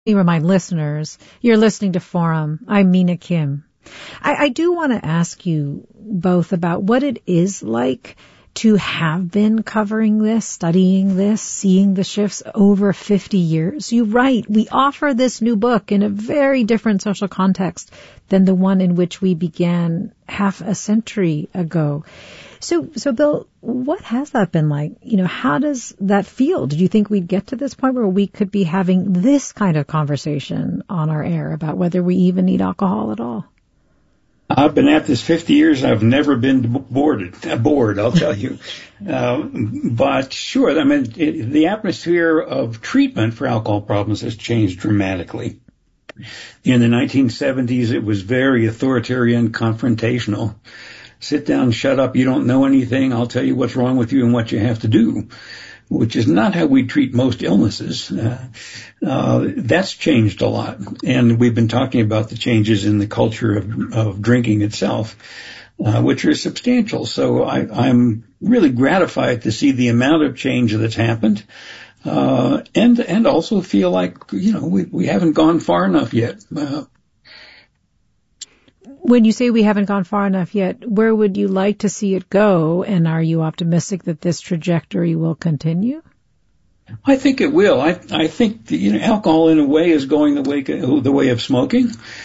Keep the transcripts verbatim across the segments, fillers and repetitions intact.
me remind listeners, you're listening to Forum. I'm Mina Kim. I, I do want to ask you both about what it is like to have been covering this, studying this, seeing the shifts over fifty years. You write, we offer this new book in a very different social context than the one in which we began half a century ago. So, so Bill, what has that been like? You know, how does that feel? Did you think we'd get to this point where we could be having this kind of conversation on our air about whether we even need alcohol at all? I've been at this fifty years. I've never been bored, bored, I'll tell you. Uh, but sure, I mean, it, the atmosphere of treatment for alcohol problems has changed dramatically. In the nineteen seventies, it was very authoritarian, confrontational. Sit down, shut up, you don't know anything, I'll tell you what's wrong with you and what you have to do, which is not how we treat most illnesses. Uh, uh, that's changed a lot. And we've been talking about the changes in the culture of, of drinking itself, uh, which are substantial. So I, I'm really gratified to see the amount of change that's happened, uh, and, and also feel like, you know, we, we haven't gone far enough yet. Uh, When you say we haven't gone far enough yet, where would you like to see it go? And are you optimistic that this trajectory will continue? I think it will. I, I think the, you know, alcohol in a way is going the way the way of smoking.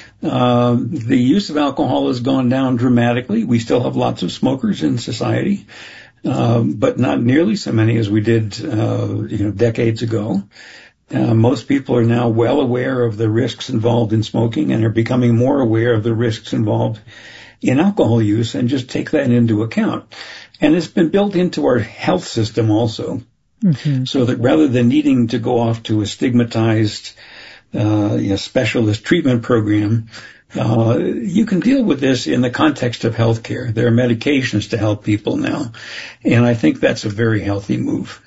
Uh, the use of alcohol has gone down dramatically. We still have lots of smokers in society, uh, but not nearly so many as we did, uh, you know, decades ago. Uh, most people are now well aware of the risks involved in smoking and are becoming more aware of the risks involved in alcohol use and just take that into account. And it's been built into our health system also, mm-hmm. so that rather than needing to go off to a stigmatized uh, you know, specialist treatment program, uh, you can deal with this in the context of healthcare. There are medications to help people now, and I think that's a very healthy move.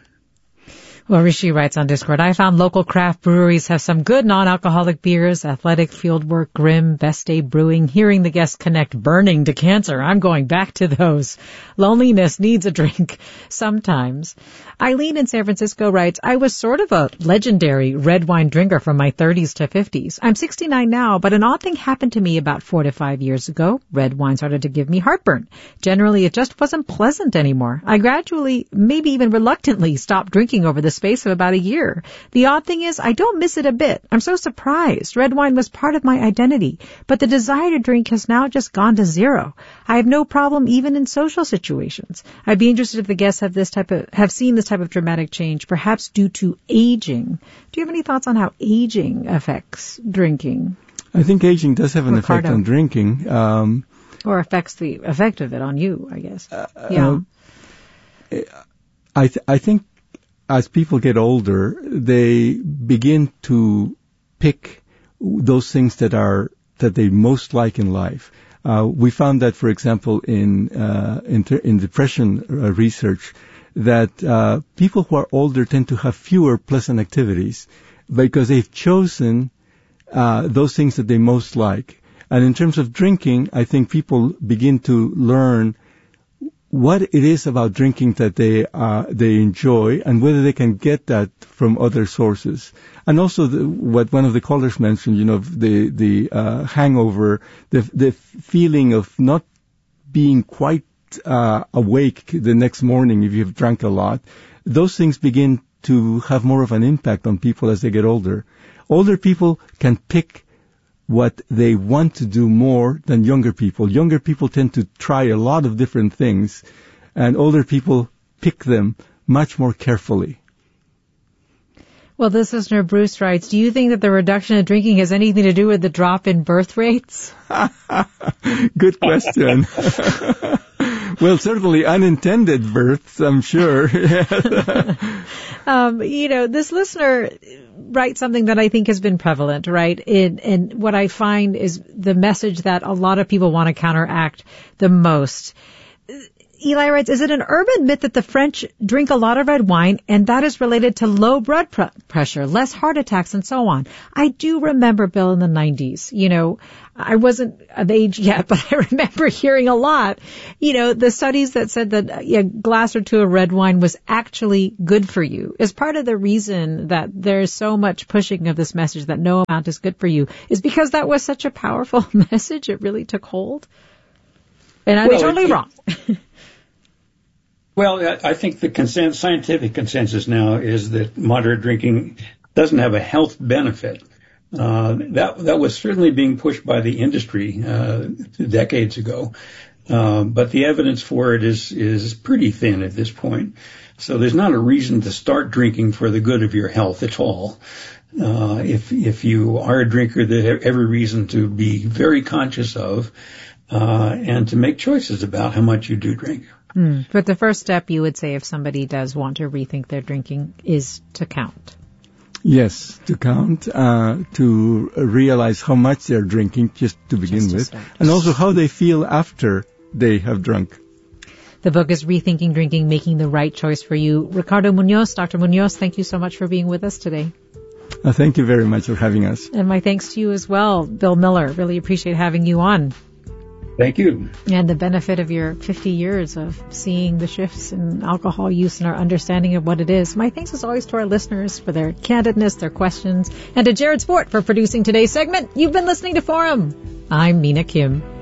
Well, Rishi writes on Discord, I found local craft breweries have some good non-alcoholic beers, Athletic, Fieldwork, Grimm, Best Day Brewing, Hearing the Guests Connect, Burning to Cancer. I'm going back to those. Loneliness needs a drink sometimes. Eileen in San Francisco writes, I was sort of a legendary red wine drinker from my thirties to fifties. I'm sixty-nine now, but an odd thing happened to me about four to five years ago. Red wine started to give me heartburn. Generally, it just wasn't pleasant anymore. I gradually, maybe even reluctantly, stopped drinking over the space of about a year. The odd thing is, I don't miss it a bit. I'm so surprised. Red wine was part of my identity, but the desire to drink has now just gone to zero. I have no problem even in social situations. I'd be interested if the guests have this type of, have seen this type of dramatic change, perhaps due to aging. Do you have any thoughts on how aging affects drinking? I think aging does have an Ricardo. effect on drinking. Um, or affects the effect of it on you, I guess. Uh, yeah. Uh, I, th- I think as people get older, they begin to pick those things that are, that they most like in life. Uh, we found that, for example, in, uh, in, ter- in depression uh, research, that, uh, people who are older tend to have fewer pleasant activities because they've chosen, uh, those things that they most like. And in terms of drinking, I think people begin to learn what it is about drinking that they uh, they enjoy and whether they can get that from other sources. And also the, what one of the callers mentioned, you know, the the uh, hangover, the the feeling of not being quite uh, awake the next morning if you've drank a lot. Those things begin to have more of an impact on people as they get older. Older people can pick what they want to do more than younger people. Younger people tend to try a lot of different things, and older people pick them much more carefully. Well, this listener, Bruce, writes, do you think that the reduction in drinking has anything to do with the drop in birth rates? Good question. Well, certainly unintended births, I'm sure. um, you know, this listener writes something that I think has been prevalent, right? It, and what I find is the message that a lot of people want to counteract the most. Eli writes, is it an urban myth that the French drink a lot of red wine and that is related to low blood pr- pressure, less heart attacks, and so on? I do remember, Bill, in the nineties, you know, I wasn't of age yet, but I remember hearing a lot, you know, the studies that said that a glass or two of red wine was actually good for you. Is part of the reason that there's so much pushing of this message that no amount is good for you is because that was such a powerful message. It really took hold. And I'm well, totally it, wrong. Well, I think the consens- scientific consensus now is that moderate drinking doesn't have a health benefit. Uh, that that was certainly being pushed by the industry uh, decades ago, uh, but the evidence for it is is pretty thin at this point. So there's not a reason to start drinking for the good of your health at all. Uh, if if you are a drinker, there's every reason to be very conscious of uh, and to make choices about how much you do drink. Mm. But the first step, you would say, if somebody does want to rethink their drinking, is to count. Yes, to count, uh, to realize how much they're drinking just to begin just to with, start. And also how they feel after they have drunk. The book is Rethinking Drinking, Making the Right Choice for You. Ricardo Munoz, Doctor Munoz, thank you so much for being with us today. Uh, thank you very much for having us. And my thanks to you as well, Bill Miller. Really appreciate having you on. Thank you. And the benefit of your fifty years of seeing the shifts in alcohol use and our understanding of what it is. My thanks as always to our listeners for their candidness, their questions, and to Jared Sport for producing today's segment. You've been listening to Forum. I'm Mina Kim.